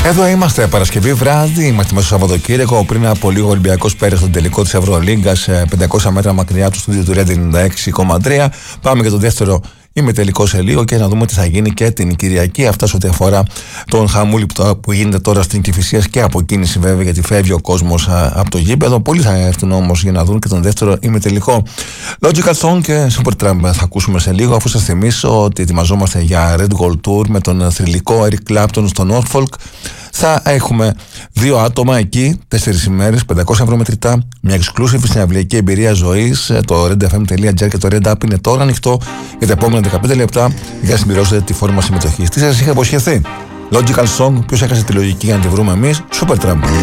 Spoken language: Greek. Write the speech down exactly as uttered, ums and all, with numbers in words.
Εδώ είμαστε Παρασκευή βράδυ, είμαστε μέσα στο Σαββατοκύριακο. Πριν από λίγο ο Ολυμπιακός πέρασε τον τελικό της Ευρωλίγκας πεντακόσια μέτρα μακριά του στούντιο του Ρέντ ενενήντα έξι κόμμα τρία. Πάμε για το δεύτερο ημιτελικό σε λίγο και να δούμε τι θα γίνει και την Κυριακή. Αυτά σε ό,τι αφορά τον χαμούλη που, που γίνεται τώρα στην Κηφισίας και αποκίνηση βέβαια, γιατί φεύγει ο κόσμος από το γήπεδο. Πολλοί θα έρθουν όμως για να δουν και τον δεύτερο ημιτελικό. Logical Song και Supertramp θα ακούσουμε σε λίγο, αφού σας θυμίσω ότι ετοιμαζόμαστε για Red Gold Tour με τον θρυλικό Eric Clapton στο Norfolk. Θα έχουμε δύο άτομα εκεί, τέσσερις ημέρες, πεντακόσια ευρώ μετρητά, μια exclusive συναυλιακή εμπειρία ζωής. Το redfm.gr και το Red App είναι τώρα ανοιχτό για τα επόμενα δεκαπέντε λεπτά για να συμπληρώσετε τη φόρμα συμμετοχής. Τι σας είχα υποσχεθεί? Logical Song, ποιος έχασε τη λογική για να τη βρούμε εμείς? Supertramp.